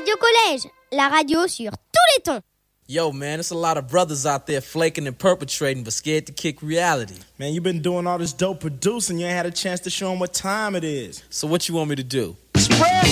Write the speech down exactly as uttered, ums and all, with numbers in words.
Radio Collège, la radio sur tous les tons. Yo, man, there's a lot of brothers out there flaking and perpetrating but scared to kick reality. Man, you've been doing all this dope producing. You ain't had a chance to show them what time it is. So what you want me to do? Spread